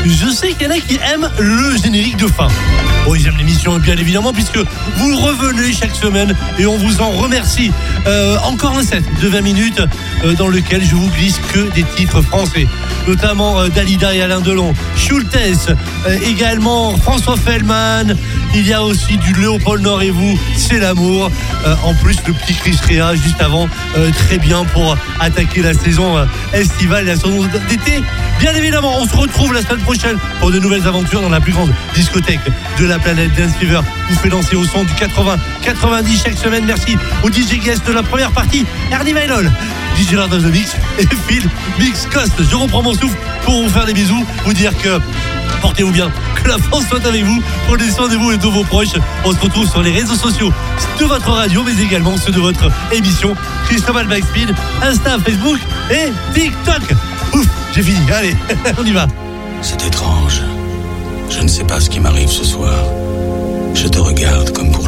je sais qu'il y en a qui aiment le générique de fin. Bon, ils aiment l'émission bien évidemment puisque vous revenez chaque semaine et on vous en remercie. Encore un set de 20 minutes dans lequel je vous glisse que des titres français, notamment Dalida et Alain Delon, Schultes, également François Fellman. Il y a aussi du Léopold Nord et vous, c'est l'amour. En plus, le petit Chris Rea juste avant, très bien pour attaquer la saison estivale et la saison d'été. Bien évidemment, on se retrouve la semaine prochaine pour de nouvelles aventures dans la plus grande discothèque de la planète. Dance Fever vous fait danser au son du 80-90 chaque semaine. Merci au DJ guest de la première partie, Ernie Vailol, DJ Lord of the Mix et Phil Mix Cost. Je reprends mon souffle pour vous faire des bisous, vous dire que portez-vous bien, que la force soit avec vous, prenez soin de vous et de vos proches. On se retrouve sur les réseaux sociaux de votre radio, mais également ceux de votre émission Cristobal Backspeed, Insta, Facebook et TikTok. Ouf, j'ai fini, allez, on y va. C'est étrange, je ne sais pas ce qui m'arrive ce soir. Je te regarde comme pour